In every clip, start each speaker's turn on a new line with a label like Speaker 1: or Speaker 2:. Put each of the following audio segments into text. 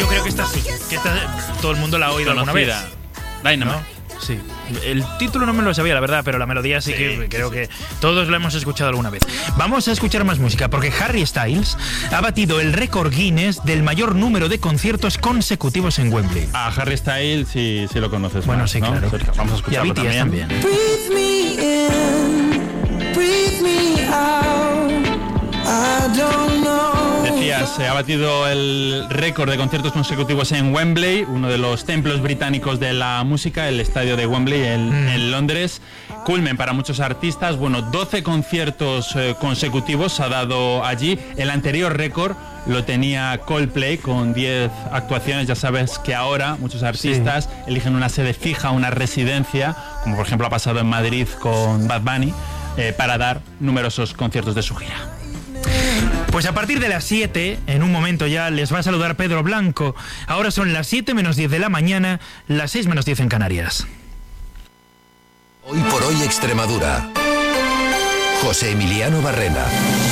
Speaker 1: Yo creo que esta sí, que todo el mundo la ha oído alguna vez.
Speaker 2: Dynamite.
Speaker 1: ¿No? Sí. El título no me lo sabía, la verdad, pero la melodía sí que creo que todos la hemos escuchado alguna vez. Vamos a escuchar más música, porque Harry Styles ha batido el récord Guinness del mayor número de conciertos consecutivos en Wembley.
Speaker 2: A Harry Styles sí lo conoces.
Speaker 1: Bueno,
Speaker 2: más,
Speaker 1: sí,
Speaker 2: ¿no?
Speaker 1: claro.
Speaker 2: Vamos a escucharlo
Speaker 1: y a BTS también.
Speaker 3: Breathe me in, breathe me out, I don't know.
Speaker 2: Decías, se ha batido el récord de conciertos consecutivos en Wembley, uno de los templos británicos de la música, el estadio de Wembley en Londres. Culmen para muchos artistas. Bueno, 12 conciertos consecutivos ha dado allí. El anterior récord lo tenía Coldplay con 10 actuaciones. Ya sabes que ahora muchos artistas eligen una sede fija, una residencia, como por ejemplo ha pasado en Madrid con Bad Bunny, para dar numerosos conciertos de su gira.
Speaker 1: Pues a partir de las 7, en un momento ya, les va a saludar Pedro Blanco. Ahora son las 7 menos 10 de la mañana, las 6 menos 10 en Canarias.
Speaker 4: Hoy por hoy Extremadura. José Emiliano Barrena.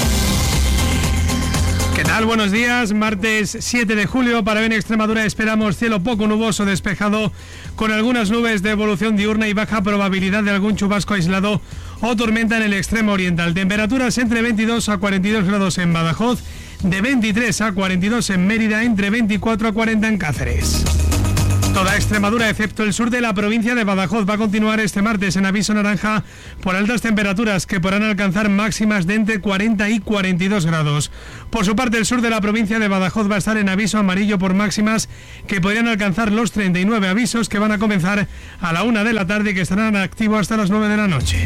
Speaker 5: ¿Qué tal? Buenos días. Martes 7 de julio. Para hoy en Extremadura esperamos cielo poco nuboso despejado, con algunas nubes de evolución diurna y baja probabilidad de algún chubasco aislado o tormenta en el extremo oriental. Temperaturas entre 22 a 42 grados en Badajoz, de 23 a 42 en Mérida, entre 24 a 40 en Cáceres. Toda Extremadura, excepto el sur de la provincia de Badajoz, va a continuar este martes en aviso naranja por altas temperaturas que podrán alcanzar máximas de entre 40 y 42 grados. Por su parte, el sur de la provincia de Badajoz va a estar en aviso amarillo por máximas que podrían alcanzar los 39 avisos, que van a comenzar a la 1 de la tarde y que estarán activos hasta las 9 de la noche.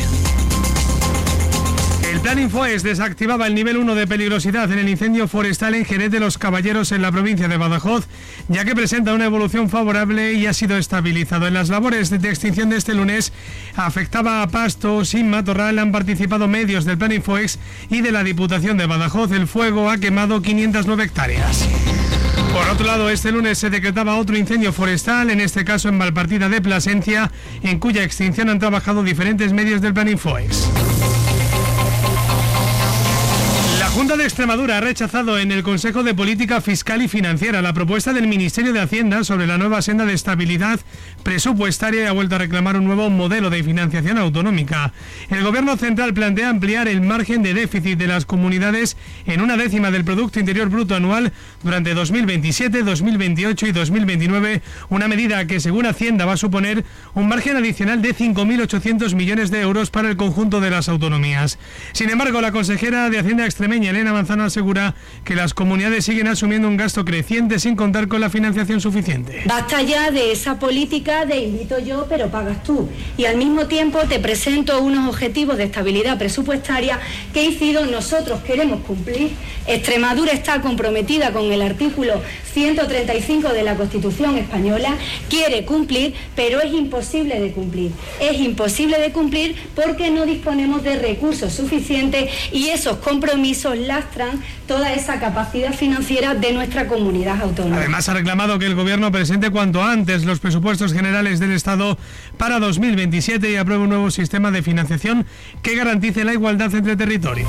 Speaker 5: El Plan Infoes desactivaba el nivel 1 de peligrosidad en el incendio forestal en Jerez de los Caballeros, en la provincia de Badajoz, ya que presenta una evolución favorable y ha sido estabilizado. En las labores de extinción de este lunes afectaba a pastos y matorral. Han participado medios del Plan Infoes y de la Diputación de Badajoz. El fuego ha quemado 509 hectáreas. Por otro lado, este lunes se decretaba otro incendio forestal, en este caso en Valpartida de Plasencia, en cuya extinción han trabajado diferentes medios del Plan Infoes. La Junta de Extremadura ha rechazado en el Consejo de Política Fiscal y Financiera la propuesta del Ministerio de Hacienda sobre la nueva senda de estabilidad presupuestaria y ha vuelto a reclamar un nuevo modelo de financiación autonómica. El Gobierno central plantea ampliar el margen de déficit de las comunidades en 1/10 del Producto Interior Bruto anual durante 2027, 2028 y 2029, una medida que, según Hacienda, va a suponer un margen adicional de 5.800 millones de euros para el conjunto de las autonomías. Sin embargo, la consejera de Hacienda extremeña, Elena Manzano, asegura que las comunidades siguen asumiendo un gasto creciente sin contar con la financiación suficiente.
Speaker 6: Basta ya de esa política de invito yo pero pagas tú, y al mismo tiempo te presento unos objetivos de estabilidad presupuestaria que ICIDO nosotros queremos cumplir. Extremadura está comprometida con el artículo 135 de la Constitución española, quiere cumplir, pero es imposible de cumplir. Es imposible de cumplir porque no disponemos de recursos suficientes y esos compromisos lastran toda esa capacidad financiera de nuestra comunidad autónoma.
Speaker 5: Además, ha reclamado que el Gobierno presente cuanto antes los presupuestos generales del Estado para 2027 y apruebe un nuevo sistema de financiación que garantice la igualdad entre territorios.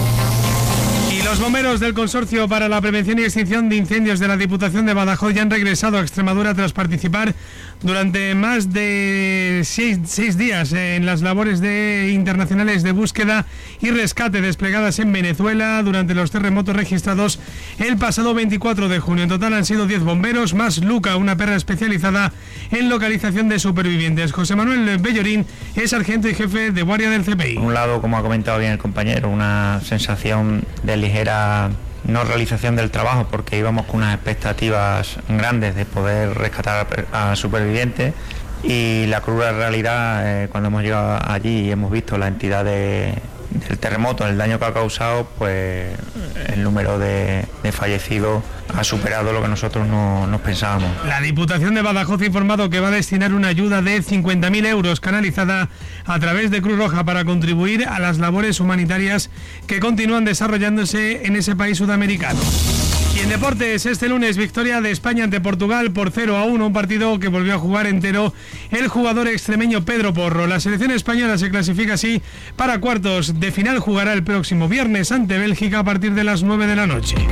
Speaker 5: Y los bomberos del Consorcio para la Prevención y Extinción de Incendios de la Diputación de Badajoz ya han regresado a Extremadura tras participar durante más de 6 días en las labores internacionales de búsqueda y rescate desplegadas en Venezuela durante los terremotos registrados el pasado 24 de junio. En total han sido 10 bomberos, más Luca, una perra especializada en localización de supervivientes. José Manuel Bellorín es sargento y jefe de guardia del CPI.
Speaker 7: Por un lado, como ha comentado bien el compañero, una sensación de ligera no realización del trabajo, porque íbamos con unas expectativas grandes de poder rescatar a supervivientes, y la cruda realidad, cuando hemos llegado allí y hemos visto la entidad del terremoto, el daño que ha causado, pues el número de fallecidos ha superado lo que nosotros nos pensábamos.
Speaker 5: La Diputación de Badajoz ha informado que va a destinar una ayuda de 50.000 euros canalizada a través de Cruz Roja para contribuir a las labores humanitarias que continúan desarrollándose en ese país sudamericano. Y en deportes, este lunes, victoria de España ante Portugal por 0-1, un partido que volvió a jugar entero el jugador extremeño Pedro Porro. La selección española se clasifica así para cuartos de final, jugará el próximo viernes ante Bélgica a partir de las 9 de la noche.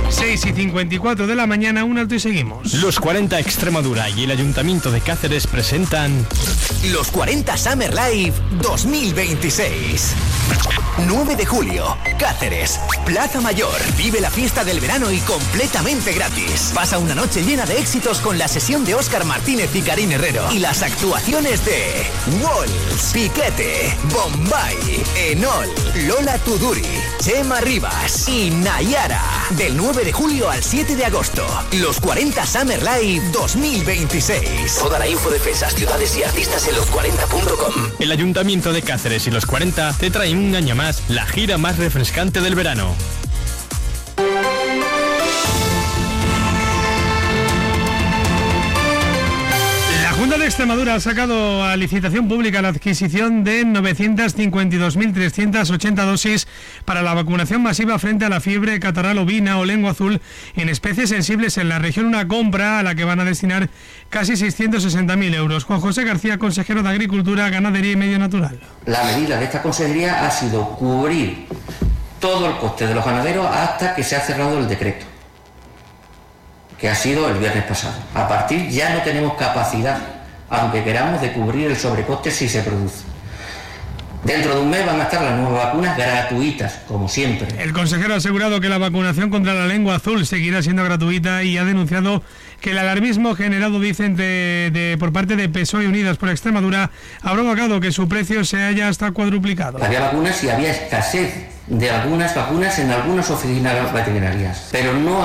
Speaker 5: 6:54 de la mañana, un alto y seguimos.
Speaker 8: Los 40 Extremadura y el Ayuntamiento de Cáceres presentan
Speaker 9: Los 40 Summer Live 2026. 9 de julio, Cáceres, Plaza Mayor. Vive la fiesta del verano y completamente gratis. Pasa una noche llena de éxitos con la sesión de Óscar Martínez y Karin Herrero. Y las actuaciones de Walls, Piquete, Bombay, Enol, Lola Tuduri, Chema Rivas y Nayara. Del 9 de julio al 7 de agosto. Los 40 Summer Live 2026. Toda la info de fechas, ciudades y artistas en los40.com.
Speaker 8: el Ayuntamiento de Cáceres y los 40 te traen un año más la gira más refrescante del verano.
Speaker 5: La Junta de Extremadura ha sacado a licitación pública la adquisición de 952.380 dosis para la vacunación masiva frente a la fiebre catarral ovina o lengua azul en especies sensibles en la región, una compra a la que van a destinar casi 660.000 euros. Juan José García, consejero de Agricultura, Ganadería y Medio Natural.
Speaker 10: La medida de esta consejería ha sido cubrir todo el coste de los ganaderos hasta que se ha cerrado el decreto, que ha sido el viernes pasado. A partir ya no tenemos capacidad, aunque queramos, de cubrir el sobrecoste si se produce. Dentro de un mes van a estar las nuevas vacunas gratuitas, como siempre.
Speaker 5: El consejero ha asegurado que la vacunación contra la lengua azul seguirá siendo gratuita y ha denunciado que el alarmismo generado, dicen, por parte de PSOE y Unidas por Extremadura ha provocado que su precio se haya hasta cuadruplicado.
Speaker 10: Había vacunas y había escasez de algunas vacunas en algunas oficinas veterinarias, pero no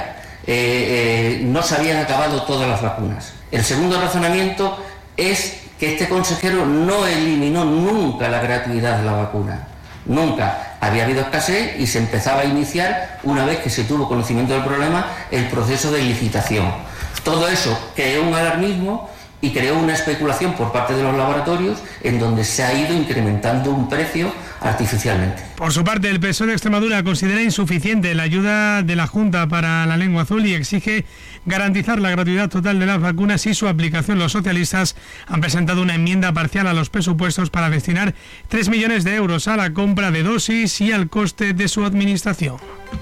Speaker 10: se habían acabado todas las vacunas. El segundo razonamiento es que este consejero no eliminó nunca la gratuidad de la vacuna. Nunca. Había habido escasez y se empezaba a iniciar, una vez que se tuvo conocimiento del problema, el proceso de licitación. Todo eso creó un alarmismo y creó una especulación por parte de los laboratorios en donde se ha ido incrementando un precio artificialmente.
Speaker 5: Por su parte, el PSOE de Extremadura considera insuficiente la ayuda de la Junta para la lengua azul y exige garantizar la gratuidad total de las vacunas y su aplicación. Los socialistas han presentado una enmienda parcial a los presupuestos para destinar 3 millones de euros a la compra de dosis y al coste de su administración.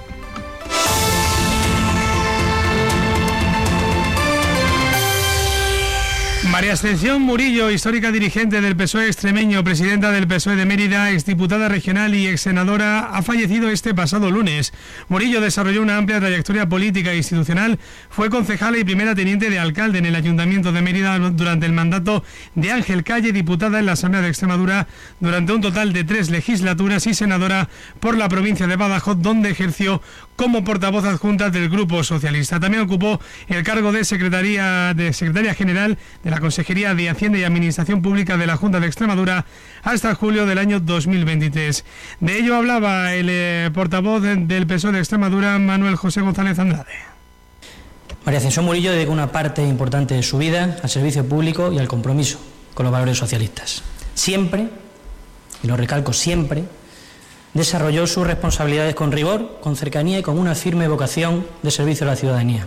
Speaker 5: María Ascensión Murillo, histórica dirigente del PSOE extremeño, presidenta del PSOE de Mérida, exdiputada regional y exsenadora, ha fallecido este pasado lunes. Murillo desarrolló una amplia trayectoria política e institucional, fue concejala y primera teniente de alcalde en el Ayuntamiento de Mérida durante el mandato de Ángel Calle, diputada en la Asamblea de Extremadura durante un total de 3 legislaturas y senadora por la provincia de Badajoz, donde ejerció como portavoz adjunta del Grupo Socialista. También ocupó el cargo de secretaria general de la Consejería de Hacienda y Administración Pública de la Junta de Extremadura hasta julio del año 2023. De ello hablaba el portavoz del PSOE de Extremadura, Manuel José González Andrade.
Speaker 11: María Ascensión Murillo dedicó una parte importante de su vida al servicio público y al compromiso con los valores socialistas. Siempre, y lo recalco siempre, desarrolló sus responsabilidades con rigor, con cercanía y con una firme vocación de servicio a la ciudadanía.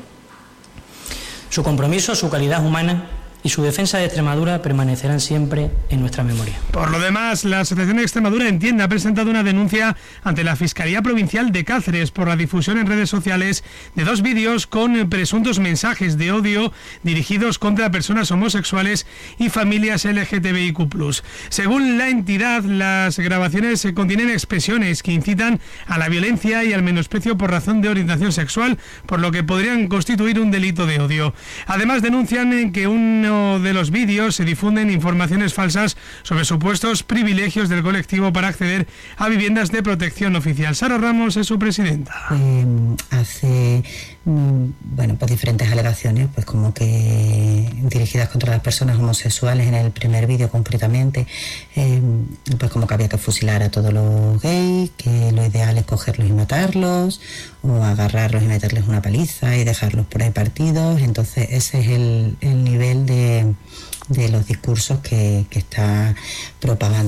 Speaker 11: Su compromiso, su calidad humana y su defensa de Extremadura permanecerán siempre en nuestra memoria.
Speaker 5: Por lo demás, la Asociación de Extremadura Entiende ha presentado una denuncia ante la Fiscalía Provincial de Cáceres por la difusión en redes sociales de 2 vídeos con presuntos mensajes de odio dirigidos contra personas homosexuales y familias LGTBIQ+. Según la entidad, las grabaciones contienen expresiones que incitan a la violencia y al menosprecio por razón de orientación sexual, por lo que podrían constituir un delito de odio. Además, denuncian que uno de los vídeos se difunden informaciones falsas sobre supuestos privilegios del colectivo para acceder a viviendas de protección oficial. Sara Ramos es su presidenta.
Speaker 12: Hace pues diferentes alegaciones, pues como que dirigidas contra las personas homosexuales. En el primer vídeo concretamente, pues como que había que fusilar a todos los gays, que lo ideal es cogerlos y matarlos, o agarrarlos y meterles una paliza y dejarlos por ahí partidos. Entonces ese es el nivel de los discursos que está propagando.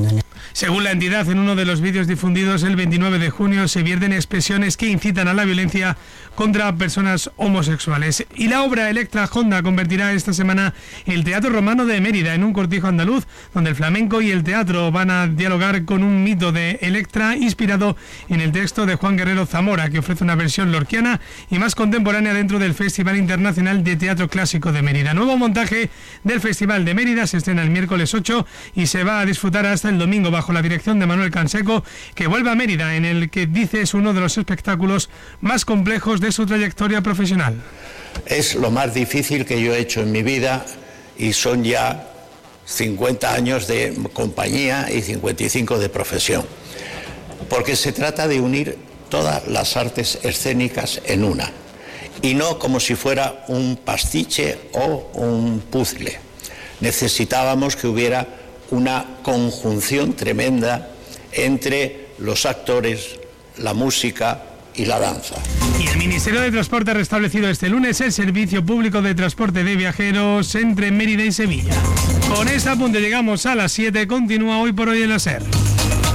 Speaker 5: Según la entidad, en uno de los vídeos difundidos el 29 de junio se vierten expresiones que incitan a la violencia contra personas homosexuales. Y la obra Electra Honda convertirá esta semana el Teatro Romano de Mérida en un cortijo andaluz, donde el flamenco y el teatro van a dialogar con un mito de Electra inspirado en el texto de Juan Guerrero Zamora, que ofrece una versión lorquiana y más contemporánea dentro del Festival Internacional de Teatro Clásico de Mérida. Nuevo montaje del Festival de Mérida se estrena el miércoles 8 y se va a disfrutar hasta el domingo bajo la dirección de Manuel Canseco, que vuelve a Mérida, en el que dice es uno de los espectáculos más complejos de su trayectoria profesional.
Speaker 13: Es lo más difícil que yo he hecho en mi vida y son ya 50 años de compañía y 55 de profesión, porque se trata de unir todas las artes escénicas en una y no como si fuera un pastiche o un puzzle. Necesitábamos que hubiera una conjunción tremenda entre los actores, la música y la danza.
Speaker 5: Y el Ministerio de Transporte ha restablecido este lunes el servicio público de transporte de viajeros entre Mérida y Sevilla. Con este apunte llegamos a las 7. Continúa Hoy por Hoy en la SER.